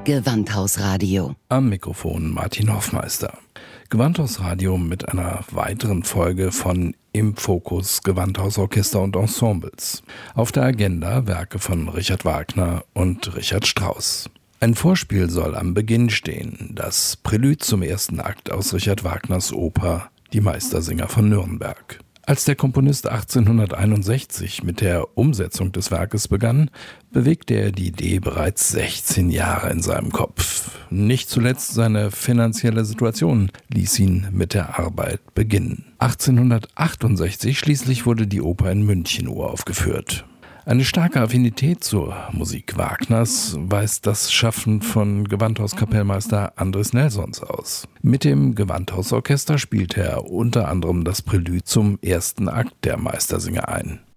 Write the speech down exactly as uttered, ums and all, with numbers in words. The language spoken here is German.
Gewandhausradio. Am Mikrofon Martin Hoffmeister. Gewandhausradio mit einer weiteren Folge von Im Fokus Gewandhausorchester und Ensembles. Auf der Agenda Werke von Richard Wagner und Richard Strauss. Ein Vorspiel soll am Beginn stehen, das Prälude zum ersten Akt aus Richard Wagners Oper Die Meistersinger von Nürnberg. Als der Komponist achtzehnhunderteinundsechzig mit der Umsetzung des Werkes begann, bewegte er die Idee bereits sechzehn Jahre in seinem Kopf. Nicht zuletzt seine finanzielle Situation ließ ihn mit der Arbeit beginnen. achtzehnhundertachtundsechzig schließlich wurde die Oper in München uraufgeführt. Eine starke Affinität zur Musik Wagners weist das Schaffen von Gewandhauskapellmeister Andris Nelsons aus. Mit dem Gewandhausorchester spielte er unter anderem das Prälude zum ersten Akt der Meistersinger ein.